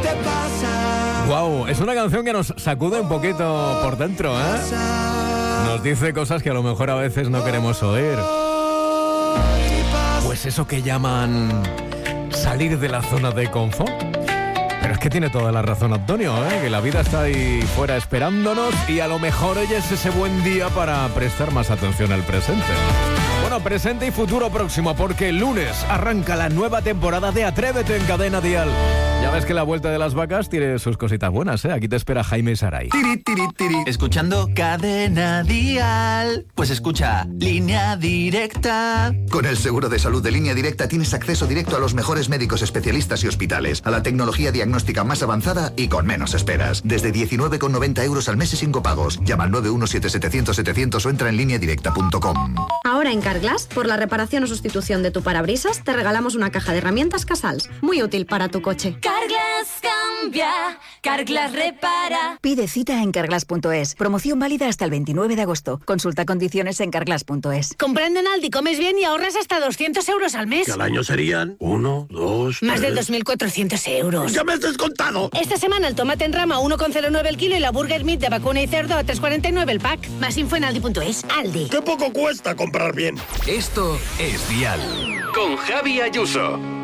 Wow, es una canción que nos sacude un poquito por dentro, ¿eh? Nos dice cosas que a lo mejor a veces no queremos oír. Pues eso que llaman salir de la zona de confort. Pero es que tiene toda la razón Antonio, ¿eh? Que la vida está ahí fuera esperándonos y a lo mejor hoy es ese buen día para prestar más atención al presente. Bueno, presente y futuro próximo, porque el lunes arranca la nueva temporada de Atrévete en Cadena Dial. Ya ves que la Vuelta de las Vacas tiene sus cositas buenas, ¿eh? Aquí te espera Jaime Saray. Escuchando Cadena Dial. Pues escucha Línea Directa. Con el seguro de salud de Línea Directa tienes acceso directo a los mejores médicos especialistas y hospitales, a la tecnología diagnóstica más avanzada y con menos esperas. Desde 19,90 € al mes y sin copagos. Llama al 917-700-700 o entra en lineadirecta.com. Ahora en Carglass, por la reparación o sustitución de tu parabrisas, te regalamos una caja de herramientas Casals, muy útil para tu coche. Carglass cambia, Carglass repara. Pide cita en Carglass.es. Promoción válida hasta el 29 de agosto. Consulta condiciones en Carglass.es. Comprando en Aldi comes bien y ahorras hasta 200 € al mes. Que al año serían 1, 2, Más 3... de 2.400 euros. ¡Ya me has descontado! Esta semana el tomate en rama 1,09 el kilo y la burger meat de vacuna y cerdo a 3,49 el pack. Más info en Aldi.es. Aldi. ¡Qué poco cuesta comprar bien! Esto es Dial. Con Javi Ayuso.